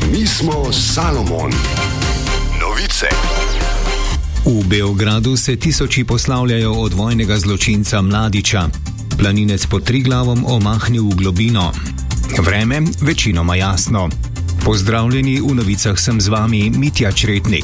Mi smo Salomon. Novice. V Beogradu se tisoči poslavljajo od vojnega zločinca Mladića. Planinec pod Triglavom omahnil v globino. Vreme večinoma jasno. Pozdravljeni, v novicah sem z vami Mitja Čretnik.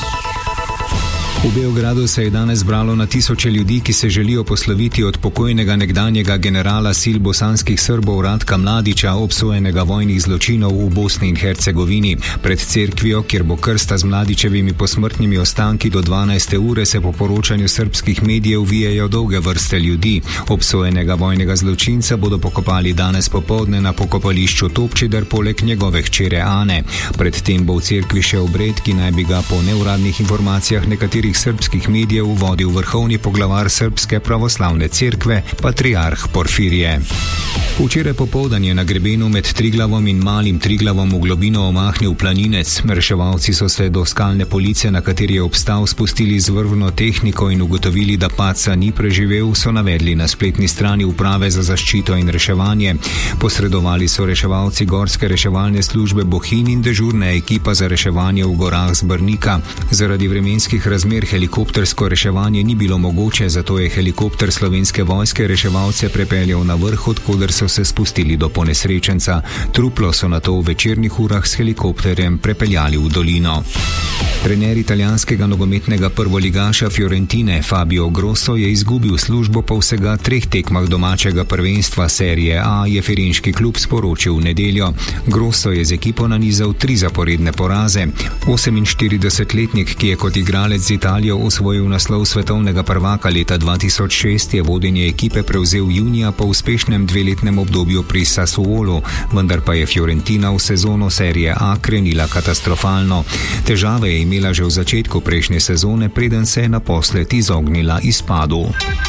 V Beogradu se je danes zbralo na tisoče ljudi, ki se želijo posloviti od pokojnega nekdanjega generala sil bosanskih Srbov Ratka Mladića, obsojenega vojnih zločinov v Bosni in Hercegovini. Pred cerkvijo, kjer bo krsta z Mladićevimi posmrtnimi ostanki do 12. ure, se po poročanju srbskih medijev vijejo dolge vrste ljudi. Obsojenega vojnega zločinca bodo pokopali danes popoldne na pokopališču Topčider poleg njegove hčere Ane. Predtem bo v cerkvi še obred, ki naj bi ga po neuradnih informacijah nekaterih srbskih medijev vodil vrhovni poglavar Srbske pravoslavne cerkve, patriarh Porfirije. Včeraj popoldan je na grebenu med Triglavom in Malim Triglavom v globino omahnil planinec. Reševalci so se do skalne police, na kateri je obstal, spustili z vrvno tehniko in ugotovili, da padca ni preživel, so navedli na spletni strani Uprave za zaščito in reševanje. Posredovali so reševalci Gorske reševalne službe Bohinj in dežurna ekipa za reševanje v gorah z Brnika. Zaradi vremenskih razmer helikoptersko reševanje ni bilo mogoče, zato je helikopter Slovenske vojske reševalce prepeljal na vrh, odkoder so se spustili do ponesrečenca. Truplo so nato v večernih urah s helikopterjem prepeljali v dolino. Trener italijanskega nogometnega prvoligaša Fiorentine Fabio Grosso je izgubil službo po vsega 3 tekmah domačega prvenstva serije A, je firenški klub sporočil v nedeljo. Grosso je z ekipo nanizal 3 zaporedne poraze. 48-letnik, ki je kot igralec z Italijo osvojil naslov svetovnega prvaka leta 2006, je vodenje ekipe prevzel junija po uspešnem 2-letnem obdobju pri Sassuolu, vendar pa je Fiorentina v sezono serije A krenila katastrofalno. Težave je imela že v začetku prejšnje sezone, preden se je naposled izognila izpadu.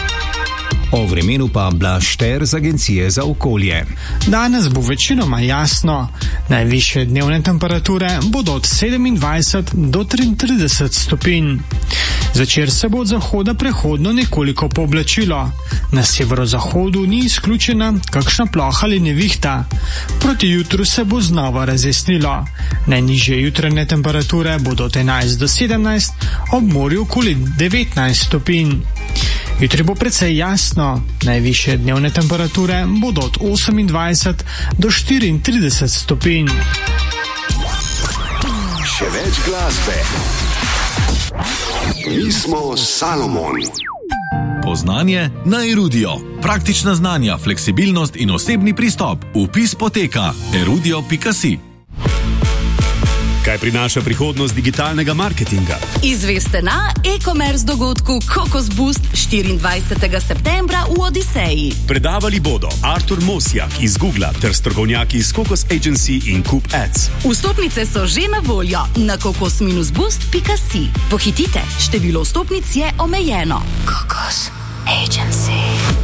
O vremenu pa Blaž Šter z Agencije za okolje. Danes bo večinoma jasno. Najvišje dnevne temperature bodo od 27 do 33 stopinj. Zvečer se bo od zahoda prehodno nekoliko pooblačilo. Na severozahodu ni izključena kakšna ploha ali nevihta. Proti jutru se bo znova razjasnilo. Najnižje jutranje temperature bodo od 11 do 17, ob morju okoli 19 stopinj. Jutri bo precej jasno. Najvišje dnevne temperature bodo od 28 do 34 stopinj. Še več glasbe. Mi smo Salomon. Poznanje na Erudio. Praktična znanja, fleksibilnost in osebni pristop. Vpis poteka erudio.si. Kaj prinaša prihodnost digitalnega marketinga? Izveste na e-commerce dogodku Kokos Boost 24. septembra v Odiseji. Predavali bodo Artur Mosjak iz Googla ter strokovnjaki iz Kokos Agency in Coop Ads. Vstopnice so že na voljo na kokos-boost.si. Pohitite, število vstopnic je omejeno. Kokos Agency.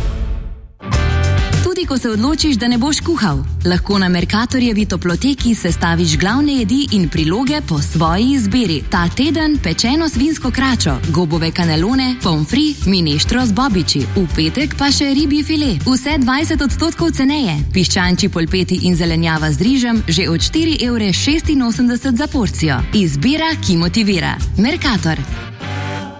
Tudi ko se odločiš, da ne boš kuhal, lahko na Mercatorjevi toploteki sestaviš glavne jedi in priloge po svoji izbiri. Ta teden pečeno svinsko kračo, gobove kanelone, pomfri, mineštro z bobiči, v petek pa še ribji file. Vse 20% ceneje. Piščančji polpeti in zelenjava z rižem že od 4,86 € za porcijo. Izbira, ki motivira. Mercator.